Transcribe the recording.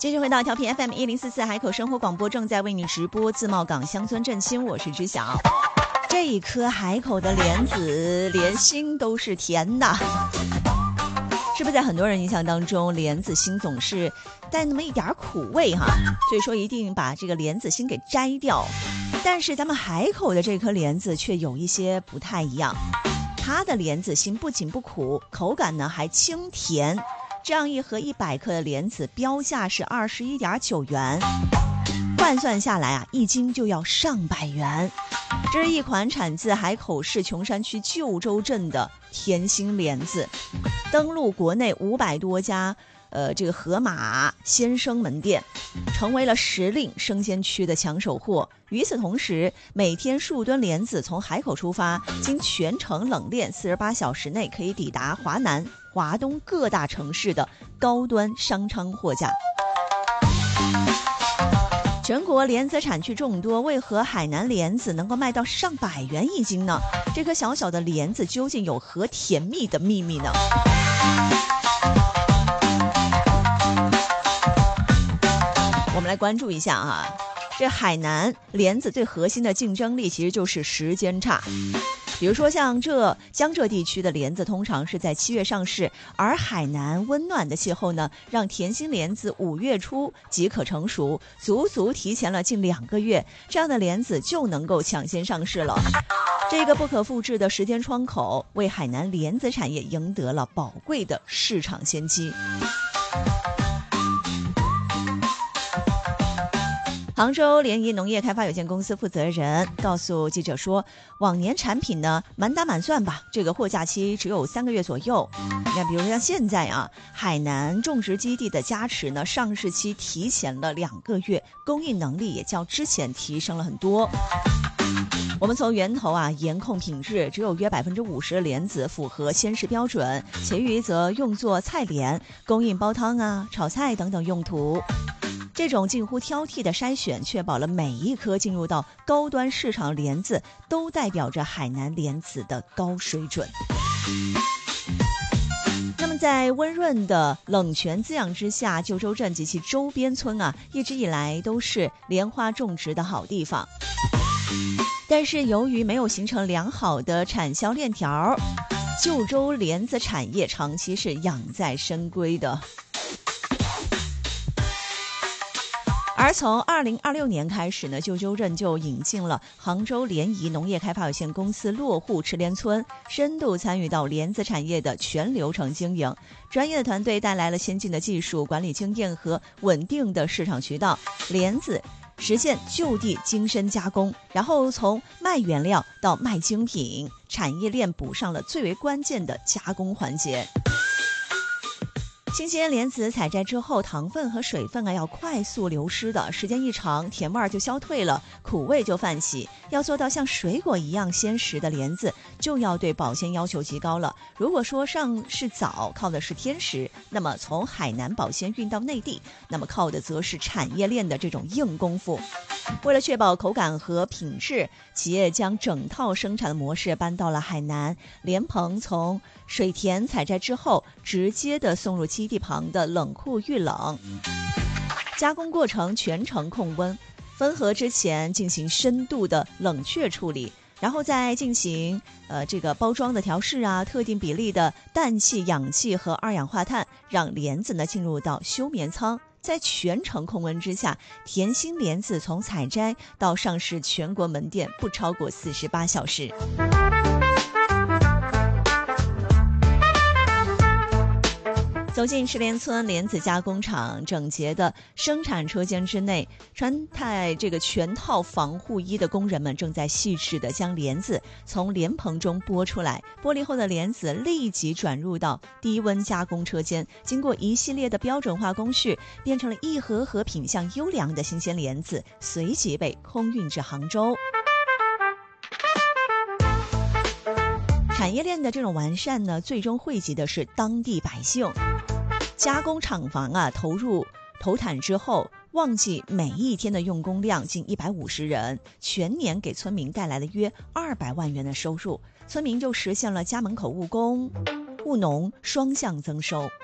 继续回到调频 FM1044 海口生活广播，正在为你直播自贸港乡村振兴，我是知晓。这一颗海口的莲子，连心都是甜的。是不是在很多人印象当中，莲子心总是带那么一点苦味哈？所以说一定把这个莲子心给摘掉。但是咱们海口的这颗莲子却有一些不太一样，它的莲子心不仅不苦，口感呢还清甜。这样一盒100克的莲子标价是21.9元，换算下来啊，1斤就要上百元。这是一款产自海口市琼山区旧州镇的甜心莲子，登陆国内500多家这个盒马鲜生门店，成为了时令生鲜区的抢手货。与此同时，每天数吨莲子从海口出发，经全程冷链48小时内可以抵达华南、华东各大城市的高端商昌货架。全国莲子产区众多，为何海南莲子能够卖到上百元1斤呢？这颗小小的莲子究竟有何甜蜜的秘密呢？我们来关注一下啊，这海南莲子最核心的竞争力其实就是时间差。比如说像江浙地区的莲子通常是在7月上市，而海南温暖的气候呢，让甜心莲子5月初即可成熟，足足提前了近2个月，这样的莲子就能够抢先上市了。这个不可复制的时间窗口，为海南莲子产业赢得了宝贵的市场先机。杭州联谊农业开发有限公司负责人告诉记者说，往年产品呢满打满算吧，这个货架期只有3个月左右。你看，比如像现在啊，海南种植基地的加持呢，上市期提前了2个月，供应能力也较之前提升了很多。我们从源头啊严控品质，只有约50%的莲子符合鲜食标准，其余则用作菜莲，供应煲汤啊、炒菜等等用途。这种近乎挑剔的筛选，确保了每一颗进入到高端市场的莲子都代表着海南莲子的高水准。那么在温润的冷泉滋养之下，旧州镇及其周边村啊，一直以来都是莲花种植的好地方。但是由于没有形成良好的产销链条，旧州莲子产业长期是养在深闺的。而从2026年开始呢，旧州镇就引进了杭州联谊农业开发有限公司落户池莲村，深度参与到莲子产业的全流程经营。专业的团队带来了先进的技术、管理经验和稳定的市场渠道，莲子实现就地精深加工，然后从卖原料到卖精品，产业链补上了最为关键的加工环节。新鲜莲子采摘之后，糖分和水分要快速流失的，时间一长，甜味就消退了，苦味就泛起。要做到像水果一样鲜实的莲子，就要对保鲜要求极高了。如果说上市早靠的是天时，那么从海南保鲜运到内地，那么靠的则是产业链的这种硬功夫。为了确保口感和品质，企业将整套生产的模式搬到了海南莲蓬，从水田采摘之后，直接的送入基地旁的冷库预冷，加工过程全程控温，分合之前进行深度的冷却处理，然后再进行这个包装的调试啊，特定比例的氮气、氧气和二氧化碳，让莲子呢进入到休眠舱。在全程控温之下，甜心莲子从采摘到上市全国门店不超过48小时。走进池莲村莲子加工厂，整洁的生产车间之内，穿戴这个全套防护衣的工人们正在细致地将莲子从莲蓬中剥出来，剥离后的莲子立即转入到低温加工车间，经过一系列的标准化工序，变成了一盒盒品相优良的新鲜莲子，随即被空运至杭州。产业链的这种完善呢，最终惠及的是当地百姓。加工厂房啊，投产之后，旺季每一天的用工量近150人，全年给村民带来了约200万元的收入，村民就实现了家门口务工、务农双向增收。